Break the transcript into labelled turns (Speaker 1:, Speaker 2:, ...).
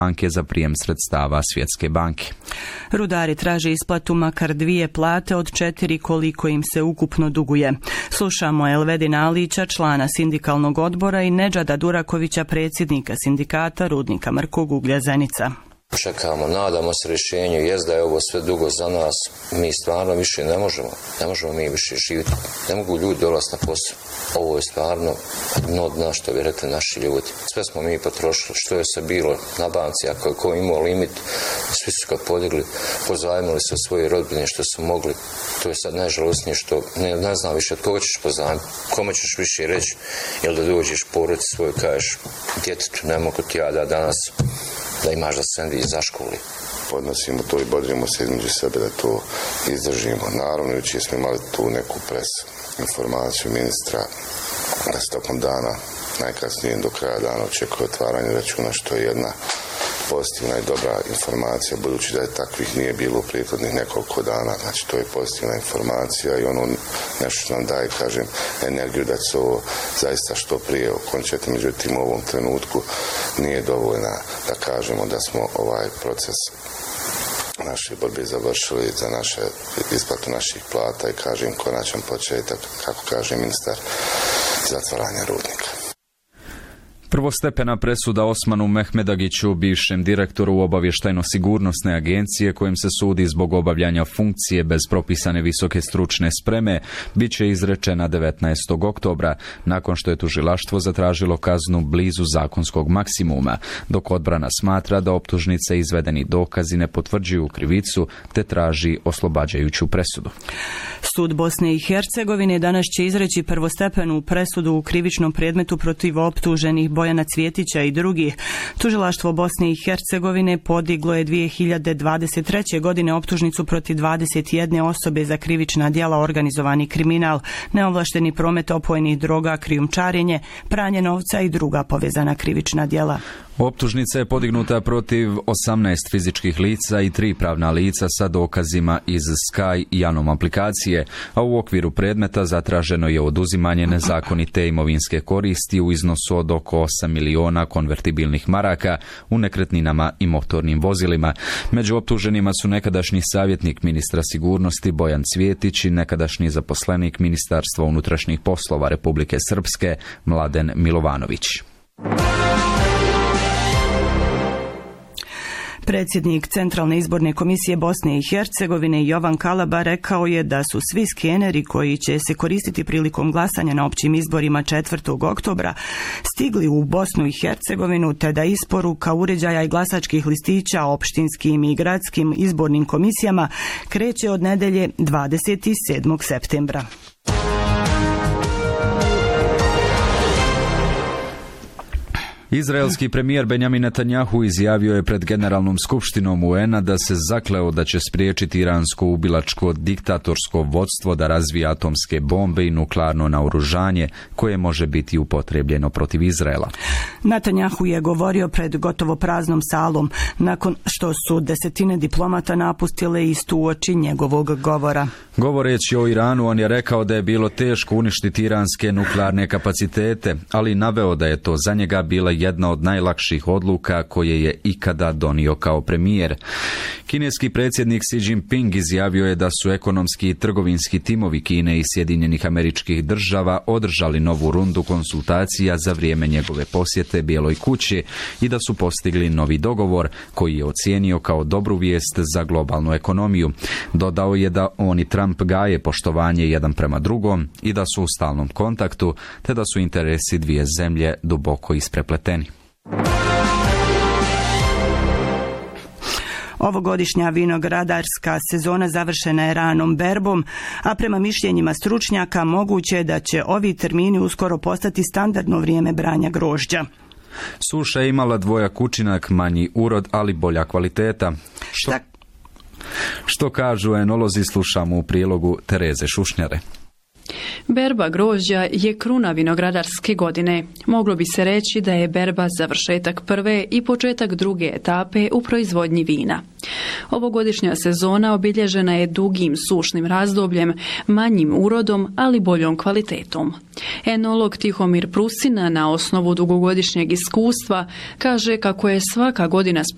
Speaker 1: banke za prijem sredstava Svjetske banke.
Speaker 2: Rudari traže isplatu makar 2 plate od 4 koliko im se ukupno duguje. Slušamo Elvedina Alića, člana sindikalnog odbora, i Nedžada Durakovića, predsjednika sindikata rudnika Mrkog uglja Zenica.
Speaker 3: Čekamo, nadamo se rješenju, jest da je ovo sve dugo za nas, mi stvarno više ne možemo mi više živjeti, ne mogu ljudi dolaziti na posao. Ovo je stvarno dno dna, što bi rekli naši ljudi. Sve smo mi potrošili, što je se bilo na banci, ako je ko imao limit, svi su ga podigli, pozajmili se svoje rodbine što su mogli. To je sad najžalosnije što ne znam više od koga ćeš pozajmiti, kome ćeš više reći, ili da dođeš porodici svoju, kažeš djetetu, ne mogu ti ja da danas da imaš da sendi za školi.
Speaker 4: Podnosimo to i bodrimo se između sebe da to izdržimo. Naravno, jučer smo imali tu neku informaciju ministra da se tokom dana, najkasnije do kraja dana, očekuje otvaranje računa, što je jedna pozitivna i dobra informacija, budući da je takvih nije bilo u prethodnih nekoliko dana. Znači, to je pozitivna informacija i ono nešto nam daje, kažem, energiju da će ovo zaista što prije okončati. Međutim, u ovom trenutku nije dovoljna da kažemo da smo ovaj proces naše borbe završili za naše isplatu naših plata i, kažem, konačan početak, kako kaže ministar, zatvaranja rudnika.
Speaker 1: Prvostepena presuda Osmanu Mehmedagiću, bivšem direktoru obavještajno-sigurnosne agencije, kojim se sudi zbog obavljanja funkcije bez propisane visoke stručne spreme, bit će izrečena 19. oktobra, nakon što je tužilaštvo zatražilo kaznu blizu zakonskog maksimuma, dok odbrana smatra da optužnice i izvedeni dokazi ne potvrđuju krivicu, te traži oslobađajuću presudu.
Speaker 2: Sud Bosne i Hercegovine danas će izreći prvostepenu presudu u krivičnom predmetu protiv optuženih Bojana Cvjetića i drugih. Tužilaštvo Bosne i Hercegovine podiglo je 2023. godine optužnicu protiv 21 osobe za krivična djela organizovani kriminal, neovlašteni promet opojnih droga, krijumčarenje, pranje novca i druga povezana krivična djela.
Speaker 1: Optužnica je podignuta protiv 18 fizičkih lica i 3 pravna lica sa dokazima iz Sky i Anom aplikacije, a u okviru predmeta zatraženo je oduzimanje nezakonite imovinske koristi u iznosu od oko 8 miliona konvertibilnih maraka u nekretninama i motornim vozilima. Među optuženima su nekadašnji savjetnik ministra sigurnosti Bojan Cvjetić i nekadašnji zaposlenik Ministarstva unutrašnjih poslova Republike Srpske Mladen Milovanović.
Speaker 2: Predsjednik Centralne izborne komisije Bosne i Hercegovine Jovan Kalaba rekao je da su svi skeneri koji će se koristiti prilikom glasanja na općim izborima 4. oktobra stigli u Bosnu i Hercegovinu, te da isporuka uređaja i glasačkih listića opštinskim i gradskim izbornim komisijama kreće od nedelje 27. septembra.
Speaker 1: Izraelski premijer Benjamin Netanjahu izjavio je pred Generalnom skupštinom UN-a da se zakleo da će spriječiti iransko ubilačko diktatorsko vodstvo da razvija atomske bombe i nuklearno naoružanje koje može biti upotrijebljeno protiv Izraela.
Speaker 2: Netanjahu je govorio pred gotovo praznom salom nakon što su desetine diplomata napustile istu uoči njegovog govora.
Speaker 1: Govoreći o Iranu, on je rekao da je bilo teško uništiti iranske nuklearne kapacitete, ali naveo da je to za njega bila jedna od najlakših odluka koje je ikada donio kao premijer. Kineski predsjednik Xi Jinping izjavio je da su ekonomski i trgovinski timovi Kine i Sjedinjenih Američkih Država održali novu rundu konsultacija za vrijeme njegove posjete Bijeloj kući i da su postigli novi dogovor koji je ocijenio kao dobru vijest za globalnu ekonomiju. Dodao je da on i Trump gaje poštovanje jedan prema drugom i da su u stalnom kontaktu, te da su interesi dvije zemlje duboko isprepleteni.
Speaker 2: Ovogodišnja vinogradarska sezona završena je ranom berbom, a prema mišljenjima stručnjaka moguće je da će ovi termini uskoro postati standardno vrijeme branja grožđa.
Speaker 1: Suša je imala dvojak učinak, manji urod, ali bolja kvaliteta. Što kažu enolozi, slušamo u prilogu Tereze Šušnjare.
Speaker 5: Berba grožđa je kruna vinogradarske godine. Moglo bi se reći da je berba završetak prve i početak druge etape u proizvodnji vina. Ovogodišnja sezona obilježena je dugim sušnim razdobljem, manjim urodom, ali boljom kvalitetom. Enolog Tihomir Prusina na osnovu dugogodišnjeg iskustva kaže kako je svaka godina